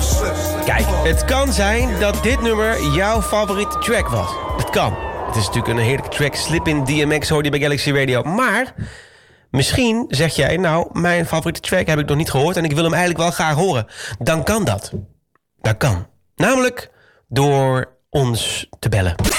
Kijk, het kan zijn dat dit nummer jouw favoriete track was. Het kan. Het is natuurlijk een heerlijke track. Slip in DMX hoor je bij Galaxy Radio. Maar misschien zeg jij, nou, mijn favoriete track heb ik nog niet gehoord en ik wil hem eigenlijk wel graag horen. Dan kan dat. Dat kan. Namelijk door ons te bellen.